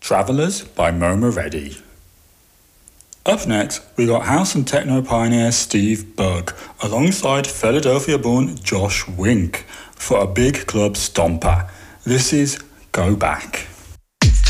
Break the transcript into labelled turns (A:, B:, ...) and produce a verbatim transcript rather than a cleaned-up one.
A: Travellers by Moma Reddy. Up next, we got house and techno pioneer Steve Bug alongside Philadelphia-born Josh Wink for a big club stomper. This is Go Back.